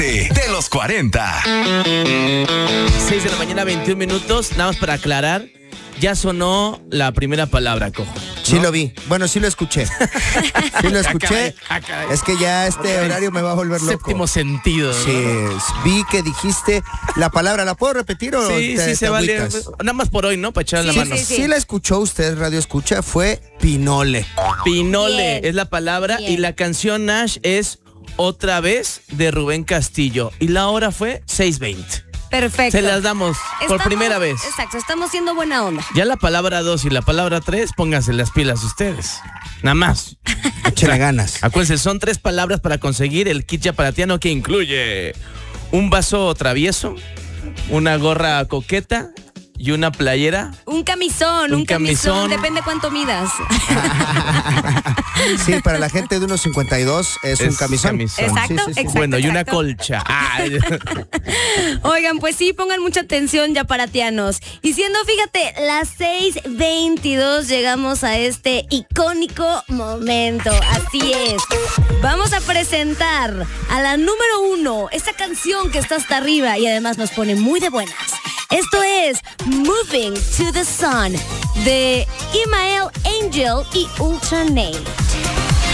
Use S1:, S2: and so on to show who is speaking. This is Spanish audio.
S1: de los 40.
S2: 6 de la mañana, 21 minutos. Nada más para aclarar, ya sonó la primera palabra, Cojo, ¿no?
S3: Sí lo vi. Bueno, sí lo escuché. Sí lo escuché. Es que ya horario me va a volver loco.
S2: Séptimo sentido, ¿no?
S3: Sí, vi que dijiste la palabra. ¿La puedo repetir o
S2: Sí,
S3: te
S2: se vale.
S3: agüitas?
S2: Nada más por hoy, ¿no? Para echar la mano.
S3: Sí la escuchó usted, Radio Escucha. Fue Pinole.
S2: Pinole
S4: Bien.
S2: es la palabra.
S4: Bien.
S2: Y la canción, Nash, es Otra Vez de Rubén Castillo. Y la hora fue 6:20.
S4: Perfecto.
S2: Se las damos por primera vez.
S4: Exacto, estamos siendo buena onda.
S2: Ya la palabra 2 y la palabra 3, pónganse las pilas ustedes. Nada más.
S3: Échale ganas.
S2: Acuérdense, son 3 palabras para conseguir el kit yaparatiano que incluye un vaso travieso, una gorra coqueta y una playera.
S4: Un camisón,
S2: Un camisón.
S4: depende cuánto midas.
S3: Sí, para la gente de 1.52 es un camisón.
S4: Exacto, exacto.
S2: Bueno, y una
S4: exacto.
S2: colcha.
S4: Oigan, pues sí, pongan mucha atención yaparatianos. Y siendo, fíjate, las 6:22 llegamos a este icónico momento. Así es. Vamos a presentar a la número 1, esta canción que está hasta arriba y además nos pone muy de buenas. Esto es Moving to the Sun de Imael Angel y Ultranate.